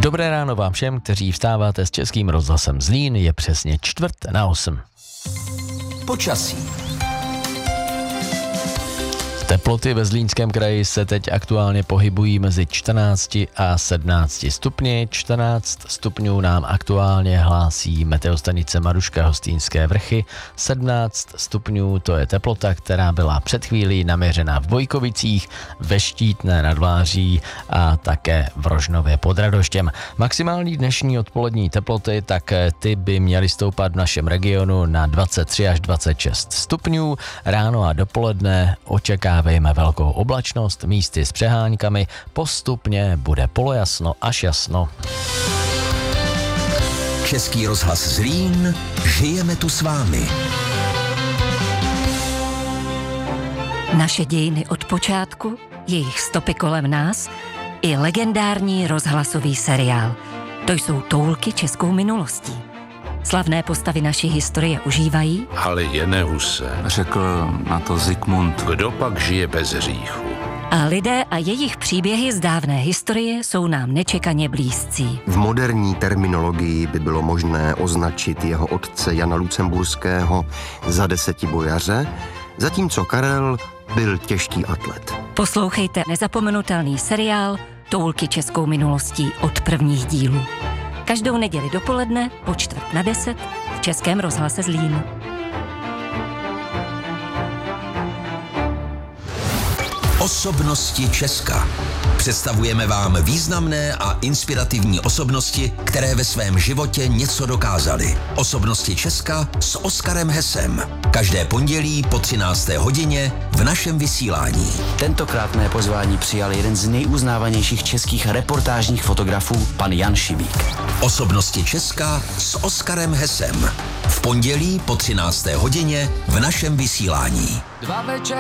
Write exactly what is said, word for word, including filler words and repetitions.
Dobré ráno vám všem, kteří vstáváte s Českým rozhlasem Zlín, je přesně čtvrt na osm. Počasí. Teploty ve Zlínském kraji se teď aktuálně pohybují mezi čtrnácti a sedmnácti stupni. čtrnáct stupňů nám aktuálně hlásí meteostanice Maruška Hostýnské vrchy. sedmnáct stupňů to je teplota, která byla před chvílí naměřena v Bojkovicích, ve Štítné nad Vláří a také v Rožnově pod Radoštěm. Maximální dnešní odpolední teploty, tak ty by měly stoupat v našem regionu na dvacet tři až dvacet šest stupňů. Ráno a dopoledne očekáváme Vejme velkou oblačnost, místy s přeháňkami, postupně bude polojasno až jasno. Český rozhlas Zlín, žijeme tu s vámi. Naše dějiny od počátku, jejich stopy kolem nás i legendární rozhlasový seriál. To jsou toulky českou minulostí. Slavné postavy naší historie užívají. Halie Huse. Řekl na to Zikmund. Kdo pak žije bez hříchu? A lidé a jejich příběhy z dávné historie jsou nám nečekaně blízcí. V moderní terminologii by bylo možné označit jeho otce Jana Lucemburského za desetibojaře, zatímco Karel byl těžký atlet. Poslouchejte nezapomenutelný seriál Toulky českou minulostí od prvních dílů. Každou neděli dopoledne po čtvrt na deset v Českém rozhlase Zlín. Osobnosti Česka. Představujeme vám významné a inspirativní osobnosti, které ve svém životě něco dokázaly. Osobnosti Česka s Oskarem Hesem. Každé pondělí po třinácté hodině v našem vysílání. Tentokrát mé pozvání přijal jeden z nejuznávanějších českých reportážních fotografů, pan Jan Šibík. Osobnosti Česka s Oskarem Hesem. V pondělí po třinácté hodině v našem vysílání. Dva večer.